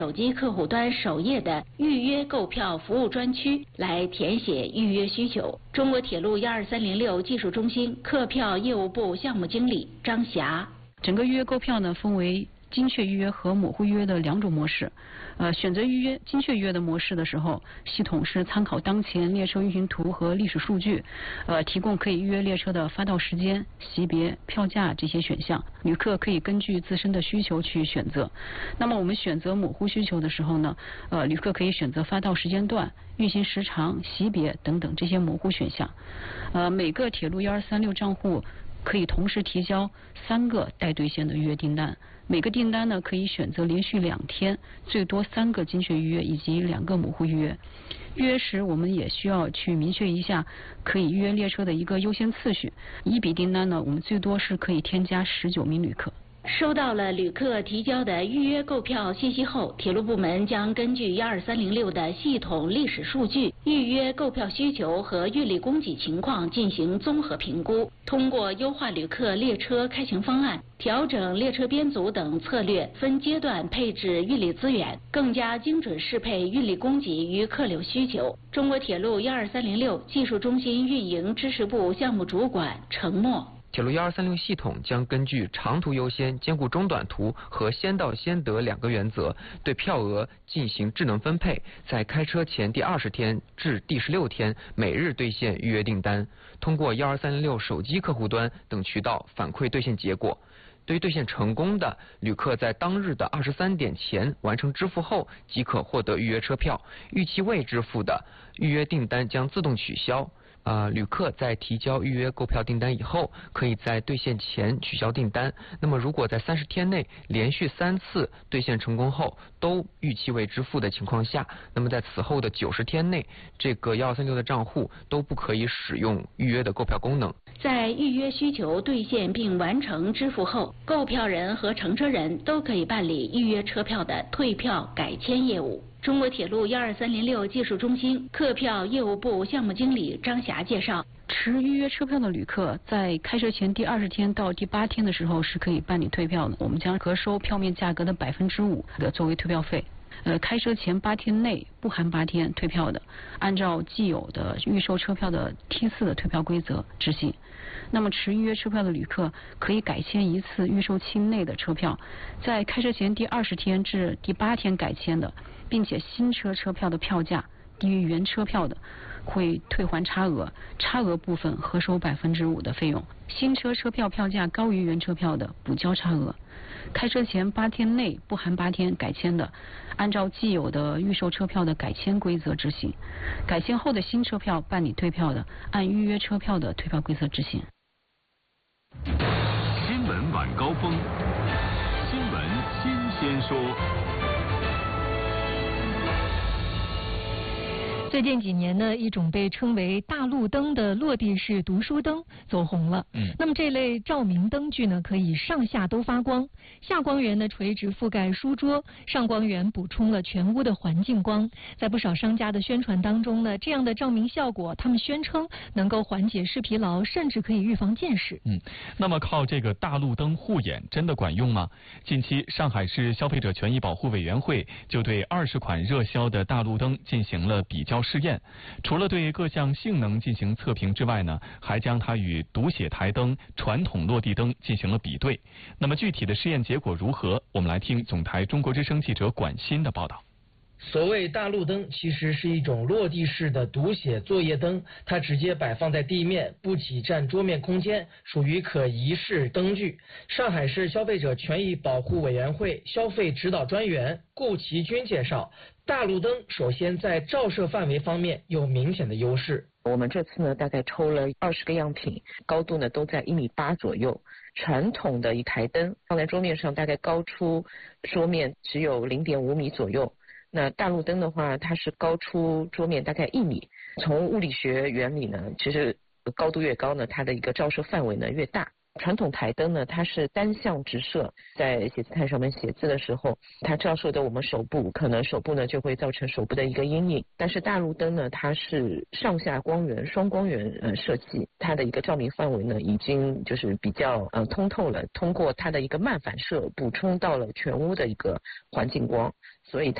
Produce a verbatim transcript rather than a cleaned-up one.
手机客户端首页的预约购票服务专区来填写预约需求。中国铁路一二三零六技术中心客票业务部项目经理张霞。 整个预约购票呢分为精确预约和模糊预约的两种模式。呃，选择预约精确预约的模式的时候，系统是参考当前列车运行图和历史数据，呃，提供可以预约列车的发到时间、席别、票价这些选项，旅客可以根据自身的需求去选择。那么我们选择模糊需求的时候呢，呃，旅客可以选择发到时间段、运行时长、席别等等这些模糊选项。呃，每个铁路一二三六账户可以同时提交三个待兑现的预约订单，每个订单呢可以选择连续两天，最多三个精确预约以及两个模糊预约。预约时我们也需要去明确一下可以预约列车的一个优先次序。一笔订单呢，我们最多是可以添加十九名旅客。 收到了旅客提交的预约购票信息后，铁路部门将根据一二三零六的系统历史数据、预约购票需求和运力供给情况进行综合评估，通过优化旅客列车开行方案、调整列车编组等策略，分阶段配置运力资源，更加精准适配运力供给与客流需求。中国铁路一二三零六技术中心运营支持部项目主管程默。 铁路一二三六系统将根据长途优先、兼顾中短途和先到先得两个原则，对票额进行智能分配，在开车前第二十天至第十六天每日兑现预约订单，通过一二三零六手机客户端等渠道反馈兑现结果。对于兑现成功的旅客，在当日的二十三点前完成支付后，即可获得预约车票。逾期未支付的预约订单将自动取消。呃，旅客在提交预约购票订单以后，可以在兑现前取消订单。那么，如果在三十天内连续三次兑现成功后都逾期未支付的情况下，那么在此后的九十天内，这个一二三六的账户都不可以使用预约的购票功能。 在预约需求兑现并完成支付后，购票人和乘车人都可以办理预约车票的退票改签业务。中国铁路一二三零六技术中心客票业务部项目经理张霞介绍， 持预约车票的旅客在开车前第二十天到第八天的时候是可以办理退票的，我们将核收票面价格的百分之五的作为退票费。呃，开车前八天内不含八天退票的，按照既有的预售车票的 T 四的退票规则执行。那么持预约车票的旅客可以改签一次预售期内的车票，在开车前第二十天至第八天改签的，并且新车车票的票价低于原车票的，会退还差额，差额部分核收百分之五的费用。新车车票票价高于原车票的，补交差额。开车前八天内不含八天改签的，按照既有的预售车票的改签规则执行；改签后的新车票办理退票的，按预约车票的退票规则执行。 新闻晚高峰，新闻新鲜说。 最近几年呢，一种被称为大路灯的落地式读书灯走红了。嗯，那么这类照明灯具呢，可以上下都发光，下光源呢垂直覆盖书桌，上光源补充了全屋的环境光。在不少商家的宣传当中呢，这样的照明效果，他们宣称能够缓解视疲劳，甚至可以预防近视。 嗯，那么靠这个大路灯护眼真的管用吗？近期上海市消费者权益保护委员会就对二十款热销的大路灯进行了比较试验，除了对各项性能进行测评之外呢，还将它与读写台灯、传统落地灯进行了比对。那么具体的试验结果如何？我们来听总台中国之声记者管鑫的报道。 所谓大路灯其实是一种落地式的读写作业灯，它直接摆放在地面，不挤占桌面空间，属于可移式灯具。上海市消费者权益保护委员会消费指导专员顾其军介绍，大路灯首先在照射范围方面有明显的优势。 我们这次呢大概抽了二十个样品，高度呢都在一米八左右。传统的一台灯放在桌面上，大概高出桌面只有零点五米左右。那大路灯的话，它是高出桌面大概一米。从物理学原理呢，其实高度越高呢，它的一个照射范围呢越大。 传统台灯呢，它是单向直射，在写字台上面写字的时候，它照射的我们手部，可能手部呢就会造成手部的一个阴影。但是大路灯呢，它是上下光源、双光源呃设计，它的一个照明范围呢，已经就是比较呃通透了，通过它的一个慢反射，补充到了全屋的一个环境光，所以它